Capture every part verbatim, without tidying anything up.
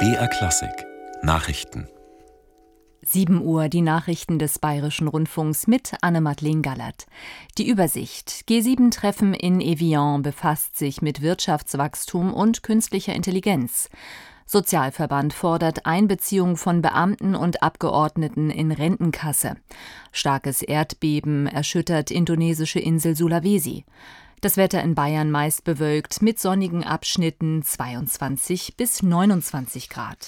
B R Klassik Nachrichten. sieben Uhr, die Nachrichten des Bayerischen Rundfunks mit Anne-Madeleine Gallert. Die Übersicht. G sieben Treffen in Evian befasst sich mit Wirtschaftswachstum und künstlicher Intelligenz. Sozialverband fordert Einbeziehung von Beamten und Abgeordneten in Rentenkasse. Starkes Erdbeben erschüttert indonesische Insel Sulawesi. Das Wetter in Bayern meist bewölkt mit sonnigen Abschnitten zweiundzwanzig bis neunundzwanzig Grad.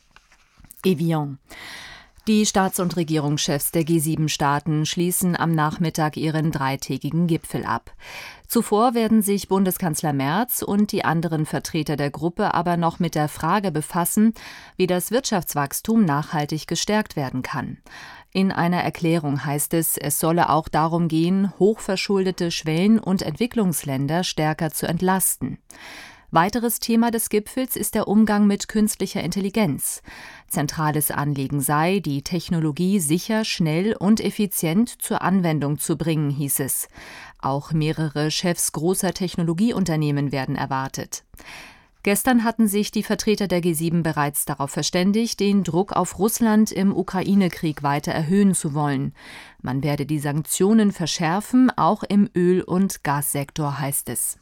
Evian. Die Staats- und Regierungschefs der G sieben Staaten schließen am Nachmittag ihren dreitägigen Gipfel ab. Zuvor werden sich Bundeskanzler Merz und die anderen Vertreter der Gruppe aber noch mit der Frage befassen, wie das Wirtschaftswachstum nachhaltig gestärkt werden kann. In einer Erklärung heißt es, es solle auch darum gehen, hochverschuldete Schwellen- und Entwicklungsländer stärker zu entlasten. Weiteres Thema des Gipfels ist der Umgang mit künstlicher Intelligenz. Zentrales Anliegen sei, die Technologie sicher, schnell und effizient zur Anwendung zu bringen, hieß es. Auch mehrere Chefs großer Technologieunternehmen werden erwartet. Gestern hatten sich die Vertreter der G sieben bereits darauf verständigt, den Druck auf Russland im Ukraine-Krieg weiter erhöhen zu wollen. Man werde die Sanktionen verschärfen, auch im Öl- und Gassektor, heißt es.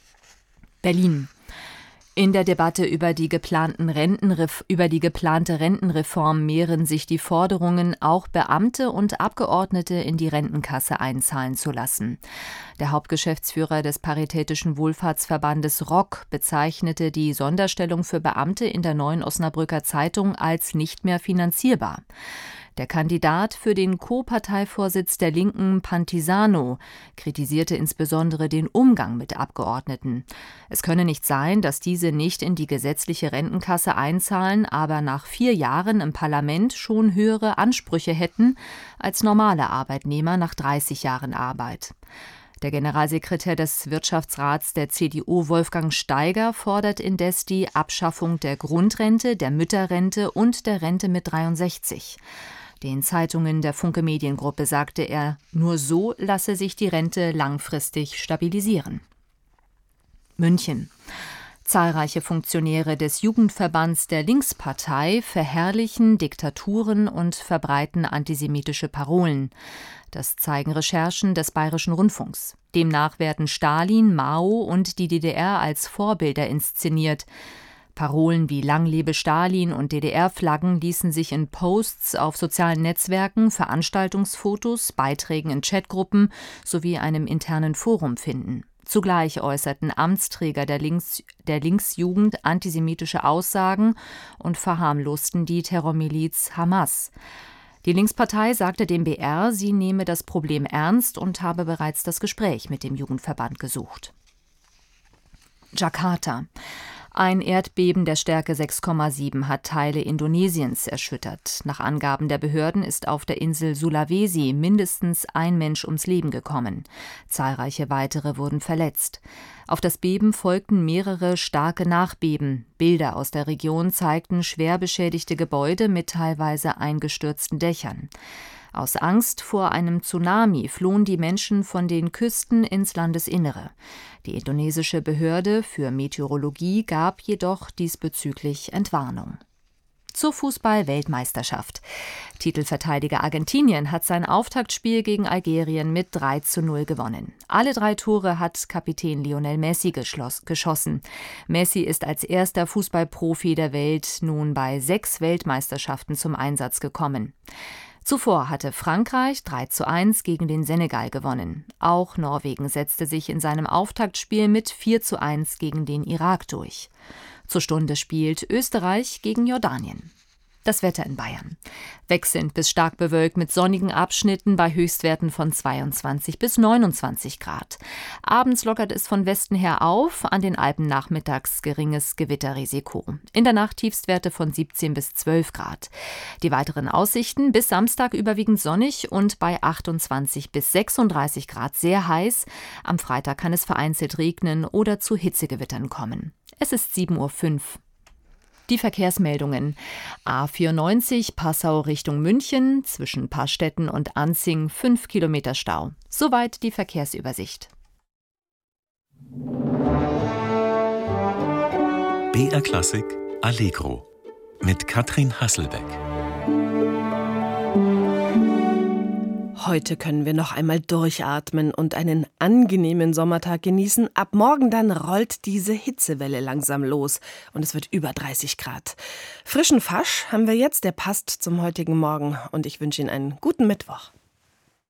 Berlin. In der Debatte über die, geplanten Rentenref- über die geplante Rentenreform mehren sich die Forderungen, auch Beamte und Abgeordnete in die Rentenkasse einzahlen zu lassen. Der Hauptgeschäftsführer des Paritätischen Wohlfahrtsverbandes R O C bezeichnete die Sonderstellung für Beamte in der Neuen Osnabrücker Zeitung als nicht mehr finanzierbar. Der Kandidat für den Co-Parteivorsitz der Linken, Pantisano, kritisierte insbesondere den Umgang mit Abgeordneten. Es könne nicht sein, dass diese nicht in die gesetzliche Rentenkasse einzahlen, aber nach vier Jahren im Parlament schon höhere Ansprüche hätten als normale Arbeitnehmer nach dreißig Jahren Arbeit. Der Generalsekretär des Wirtschaftsrats der C D U, Wolfgang Steiger, fordert indes die Abschaffung der Grundrente, der Mütterrente und der Rente mit dreiundsechzig. Den Zeitungen der Funke Mediengruppe sagte er, nur so lasse sich die Rente langfristig stabilisieren. München. Zahlreiche Funktionäre des Jugendverbands der Linkspartei verherrlichen Diktaturen und verbreiten antisemitische Parolen. Das zeigen Recherchen des Bayerischen Rundfunks. Demnach werden Stalin, Mao und die D D R als Vorbilder inszeniert. Parolen wie Lang lebe Stalin und D D R-Flaggen ließen sich in Posts auf sozialen Netzwerken, Veranstaltungsfotos, Beiträgen in Chatgruppen sowie einem internen Forum finden. Zugleich äußerten Amtsträger der, Links, der Linksjugend antisemitische Aussagen und verharmlosten die Terrormiliz Hamas. Die Linkspartei sagte dem B R, sie nehme das Problem ernst und habe bereits das Gespräch mit dem Jugendverband gesucht. Jakarta. Ein Erdbeben der Stärke sechs Komma sieben hat Teile Indonesiens erschüttert. Nach Angaben der Behörden ist auf der Insel Sulawesi mindestens ein Mensch ums Leben gekommen. Zahlreiche weitere wurden verletzt. Auf das Beben folgten mehrere starke Nachbeben. Bilder aus der Region zeigten schwer beschädigte Gebäude mit teilweise eingestürzten Dächern. Aus Angst vor einem Tsunami flohen die Menschen von den Küsten ins Landesinnere. Die indonesische Behörde für Meteorologie gab jedoch diesbezüglich Entwarnung. Zur Fußball-Weltmeisterschaft. Titelverteidiger Argentinien hat sein Auftaktspiel gegen Algerien mit drei zu null gewonnen. Alle drei Tore hat Kapitän Lionel Messi geschloss, geschossen. Messi ist als erster Fußballprofi der Welt nun bei sechs Weltmeisterschaften zum Einsatz gekommen. Zuvor hatte Frankreich drei zu eins gegen den Senegal gewonnen. Auch Norwegen setzte sich in seinem Auftaktspiel mit vier zu eins gegen den Irak durch. Zur Stunde spielt Österreich gegen Jordanien. Das Wetter in Bayern. Wechselnd bis stark bewölkt mit sonnigen Abschnitten bei Höchstwerten von zweiundzwanzig bis neunundzwanzig Grad. Abends lockert es von Westen her auf, an den Alpen nachmittags geringes Gewitterrisiko. In der Nacht Tiefstwerte von siebzehn bis zwölf Grad. Die weiteren Aussichten: bis Samstag überwiegend sonnig und bei achtundzwanzig bis sechsunddreißig Grad sehr heiß. Am Freitag kann es vereinzelt regnen oder zu Hitzegewittern kommen. Es ist sieben Uhr fünf. Die Verkehrsmeldungen. A vierundneunzig Passau Richtung München, zwischen Pastetten und Anzing fünf Kilometer Stau. Soweit die Verkehrsübersicht. B R Klassik Allegro. mit Katrin Hasselbeck. Heute können wir noch einmal durchatmen und einen angenehmen Sommertag genießen. Ab morgen dann rollt diese Hitzewelle langsam los und es wird über dreißig Grad. Frischen Fasch haben wir jetzt, der passt zum heutigen Morgen und ich wünsche Ihnen einen guten Mittwoch.